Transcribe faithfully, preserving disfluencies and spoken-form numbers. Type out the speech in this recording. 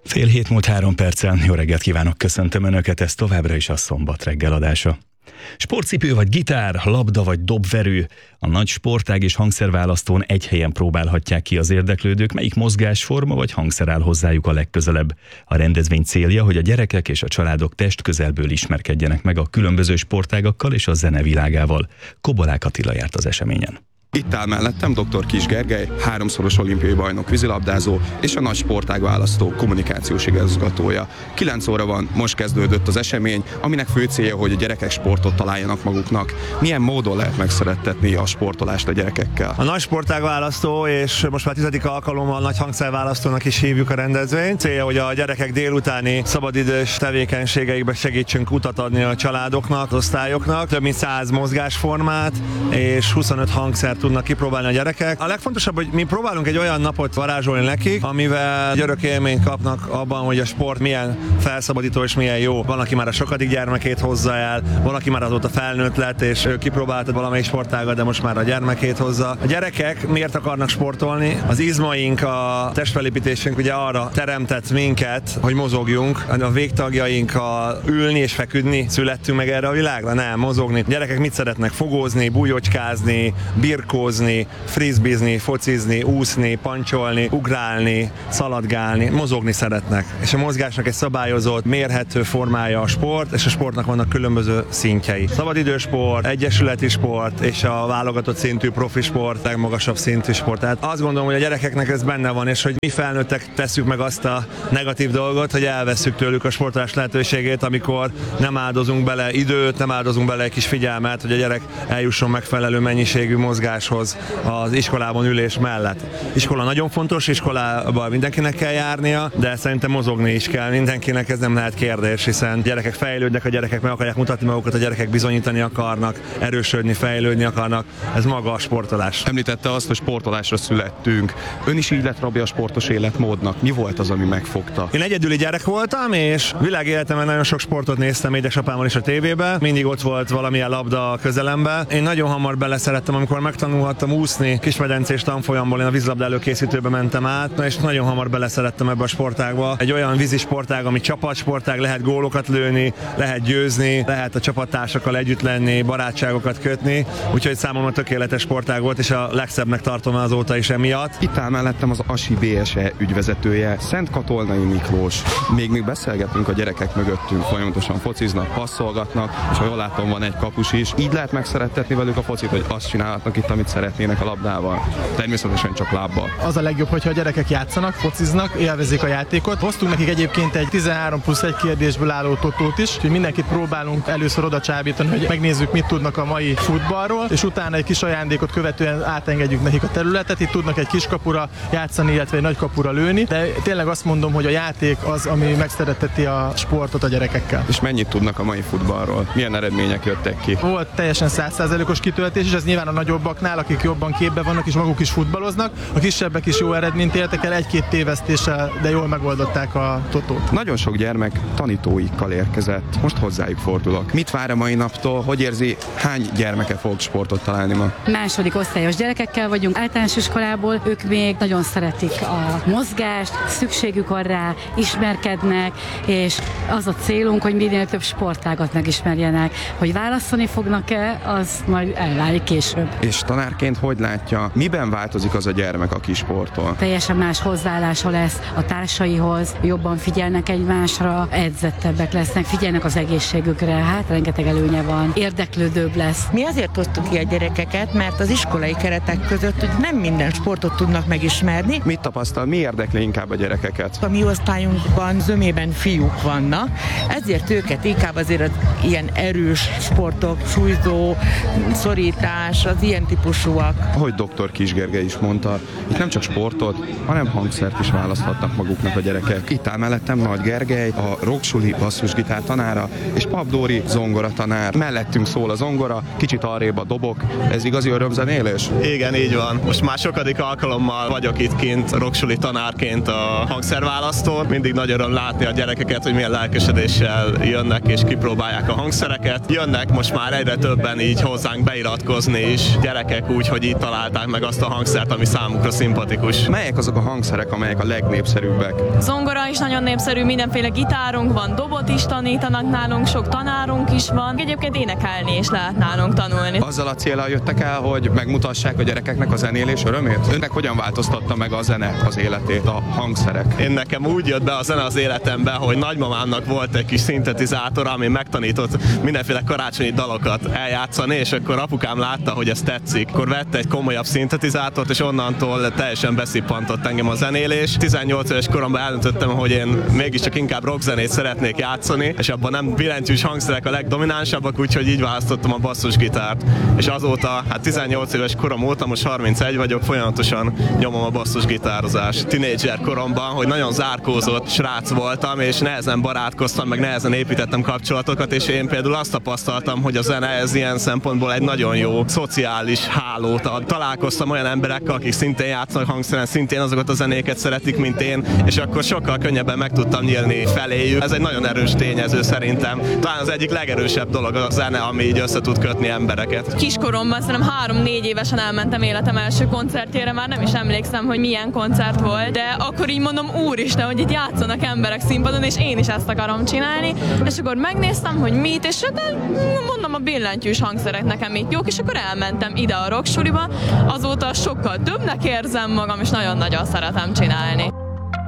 Fél hét múlt három perccel. Jó reggelt kívánok, köszöntöm Önöket, ez továbbra is a szombat reggel adása. Sportcipő vagy gitár, labda vagy dobverő, a nagy sportág és hangszerválasztón egy helyen próbálhatják ki az érdeklődők, melyik mozgásforma vagy hangszer áll hozzájuk a legközelebb. A rendezvény célja, hogy a gyerekek és a családok testközelből ismerkedjenek meg a különböző sportágakkal és a zene világával. Kobolák Attila járt az eseményen. Itt áll mellettem dr. Kiss Gergely, háromszoros olimpiai bajnok vízilabdázó és a nagy sportág választó kommunikációs igazgatója. kilenc óra van, most kezdődött az esemény, aminek fő célja, hogy a gyerekek sportot találjanak maguknak. Milyen módon lehet megszerettetni a sportolást a gyerekekkel? A nagy sportág választó, és most már tizedik alkalommal nagy hangszerválasztónak is hívjuk a rendezvényt. Célja, hogy a gyerekek délutáni szabadidős tevékenységeikbe segítsünk utat adni a családoknak, az osztályoknak. Több mint száz mozgásformát és huszonöt hangszer tudnak kipróbálni a gyerekek. A legfontosabb, hogy mi próbálunk egy olyan napot varázsolni nekik, amivel örök élményt kapnak abban, hogy a sport milyen felszabadító és milyen jó. Van, aki már a sokadik gyermekét hozza el, van, aki már azóta felnőtt lett, és ő kipróbálta valamelyik sportágat, de most már a gyermekét hozza. A gyerekek miért akarnak sportolni? Az izmaink, a testfelépítésünk ugye arra teremtett minket, hogy mozogjunk. A végtagjaink a ülni és feküdni születtünk meg erre a világra? Nem, mozogni. A gyerekek mit szeretnek? Fogózni, bújócskázni, birkózni, frisbeezni, focizni, úszni, pancsolni, ugrálni, szaladgálni, mozogni szeretnek. És a mozgásnak egy szabályozott, mérhető formája a sport, és a sportnak vannak különböző szintjei. Szabadidősport, egyesületi sport, és a válogatott szintű profi sport, legmagasabb szintű sport. Tehát azt gondolom, hogy a gyerekeknek ez benne van, és hogy mi felnőttek tesszük meg azt a negatív dolgot, hogy elvesszük tőlük a sportolás lehetőségét, amikor nem áldozunk bele időt, nem áldozunk bele egy kis figyelmet, hogy a gyerek eljusson megfelelő mennyiségű mozgáshoz az iskolában ülés mellett. Iskola nagyon fontos, iskolában mindenkinek kell járnia, de szerintem mozogni is kell mindenkinek, ez nem lehet kérdés, hiszen gyerekek fejlődnek, a gyerekek meg akarják mutatni magukat, a gyerekek bizonyítani akarnak, erősödni, fejlődni akarnak, ez maga a sportolás. Említette azt, hogy sportolásra születtünk. Ön is így lett rabja a sportos életmódnak. Mi volt az, ami megfogta? Én egyedüli gyerek voltam, és világéletemben nagyon sok sportot néztem édesapámmal is a tévében. Mindig ott volt valamilyen labda a közelemben. Én nagyon hamar beleszerettem, amikor megtanulhattam úszni, kismedencés tanfolyamból, én a vízilabda előkészítőbe mentem át, és nagyon hamar beleszerettem ebbe a sportágba. Egy olyan vízi sportág, ami csapatsportág, lehet gólokat lőni, lehet győzni, lehet a csapattársakkal együtt lenni, barátságokat kötni, úgyhogy számomra tökéletes sportág volt, és a legszebbnek tartom azóta is emiatt. Itt áll mellettem az Asi bé es e ügyvezetője, Szent Katolnai Miklós. Még még beszélgetünk, a gyerekek mögöttünk folyamatosan fociznak, passzolgatnak, és ha jól látom, van egy kapus is. Így lehet megszerettetni velük a focit, hogy azt csinálhatnak itt, amit szeretnének a labdával. Természetesen csak lábbal. Az a legjobb, hogyha a gyerekek játszanak, fociznak, élvezik a játékot. Hoztunk nekik egyébként egy tizenhárom plusz egy kérdésből álló totót is, úgyhogy mindenkit próbálunk először oda csábítani, hogy megnézzük, mit tudnak a mai futballról, és utána egy kis ajándékot követően átengedjük nekik a területet. Itt tudnak egy kis kapura játszani, illetve egy nagy kapura lőni, de tényleg azt mondom, hogy a játék az, ami megszeretteti a sportot a gyerekekkel. És mennyit tudnak a mai futballról? Milyen eredmények jöttek ki? Volt teljesen száz százalékos kitöltés, és ez nyilván a nagyobbaknál, akik jobban képben vannak és maguk is futballoznak, a kisebbek is jó eredményt értek el, egy-két tévesztéssel, de jól megoldották a totót. Nagyon sok gyermek tanítóikkal érkezett. Most hozzájuk fordulok. Mit vár a mai naptól? Hogy érzi, hány gyermeke fog sportot találni ma? Második osztályos gyerekekkel vagyunk általános iskolából, ők még nagyon szeretik a mozgást, szükségük van rá, ismerkednek, és az a célunk, hogy minél több sportágat megismerjenek. Hogy válaszolni fognak-e, az majd elválik később. És tanárként hogy látja, miben változik az a gyermek, aki sportol? Teljesen más hozzáállása lesz a társaihoz, jobban figyelnek egymásra, edzettebbek lesznek, figyelnek az egészségükre, hát rengeteg előnye van, érdeklődőbb lesz. Mi azért hoztuk ki a gyerekeket, mert az iskolai keretek között hogy nem minden sportot tudnak megismerni. Mit tapasztal, mi érdekli inkább a gyerekeket? A mi osztályunkban zömében fiúk vannak, ezért őket inkább azért az ilyen erős sportok, súlyzó, szorítás, az ilyen típusúak. Ahogy doktor Kiss Gergely is mondta, itt nem csak sportot, hanem hangszert is választhatnak maguknak a gyerekek. Itt áll mellettem Nagy Gergely, a Rocksuli basszusgitár tanára, és Pap Dóri zongora tanár. Mellettünk szól a zongora, kicsit arrébb a dobok. Ez igazi örömzenélés? Igen, így van. Most már sokadik alkalommal vagyok itt kint Rocksuli tanárként a hangszerválasztón. Mindig nagy öröm látni a gyerekeket, hogy milyen lelkesedéssel jönnek és kipróbálják a hangszereket. Jönnek most már egyre többen így hozzánk beiratkozni is, gyerekek gyerekek úgy, hogy így találták meg azt a hangszert, ami számukra szimpatikus. Melyek azok a hangszerek, amelyek a legnépszerűbbek? Zongora is nagyon népszerű, mindenféle gitárunk van, dobot is tanítanak nálunk, sok tanárunk is van. Egyébként énekelni is lehet nálunk tanulni. Azzal a céllal jöttek el, hogy megmutassák a gyerekeknek a zenélés örömét? Önnek hogyan változtatta meg a zene az életét, a hangszerek? Én nekem úgy jött be a zene az életembe, hogy nagymamámnak volt egy kis szintetizátor, ami megtanított mindenféle karácsonyi dalokat eljátszani, és akkor apukám látta, hogy ez tetszik. Akkor vette egy komolyabb szintetizátort, és onnantól teljesen beszippantott engem a zenélés. tizennyolc éves koromban eldöntöttem, hogy én mégiscsak inkább rockzenét szeretnék játszani, és abban nem billentyűs hangszerek a legdominánsabbak, úgyhogy így választottam a basszusgitárt. És azóta, hát tizennyolc éves korom óta, most harmincegy vagyok, folyamatosan nyomom a basszusgitározást. Tinédzser koromban, hogy nagyon zárkózott srác voltam, és nehezen barátkoztam, meg nehezen építettem kapcsolatokat, és én például azt tapasztaltam, hogy a zene ez ilyen szempontból egy nagyon jó szociális hálót ad. Találkoztam olyan emberekkel, akik szintén játszanak hangszeren, szintén azokat a zenéket szeretik, mint én, és akkor sokkal könnyebben meg tudtam nyílni feléjük. Ez egy nagyon erős tényező szerintem. Talán az egyik legerősebb dolog a zene, ami így össze tud kötni embereket. Kiskoromban szerintem három-négy évesen elmentem életem első koncertjére, már nem is emlékszem, hogy milyen koncert volt, de akkor így mondom, úristen, hogy itt játszanak emberek színpadon, és én is ezt akarom csinálni, és akkor megnéztem, hogy mit, és de mondom, a billentyűs hangszerek nekem itt jók, és akkor elmentem ide a rocksuliba, azóta sokkal többnek érzem magam, és nagyon-nagyon szeretem csinálni.